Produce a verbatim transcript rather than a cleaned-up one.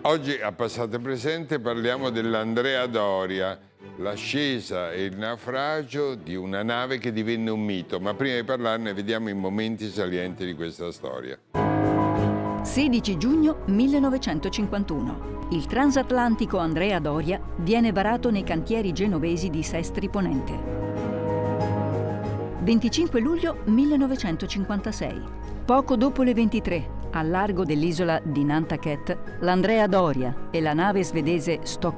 Oggi a Passato e Presente parliamo dell'Andrea Doria, l'ascesa e il naufragio di una nave che divenne un mito. Ma prima di parlarne vediamo i momenti salienti di questa storia. sedici giugno millenovecentocinquantuno. Il transatlantico Andrea Doria viene varato nei cantieri genovesi di Sestri Ponente. venticinque luglio millenovecentocinquantasei. Poco dopo le ventitré, al largo dell'isola di Nantucket, l'Andrea Doria e la nave svedese Stockholm